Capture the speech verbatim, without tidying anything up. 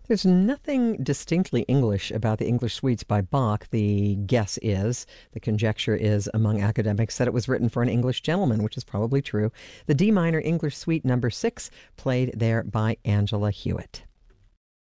There's nothing distinctly English about the English suites by Bach. The guess is, the conjecture is among academics that it was written for an English gentleman, which is probably true. The D minor English Suite number six, played there by Angela Hewitt.